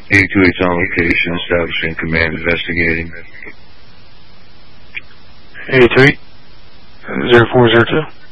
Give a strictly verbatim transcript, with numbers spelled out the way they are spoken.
eight two eight's on location, establishing command, investigating. eight two eight, zero four zero two.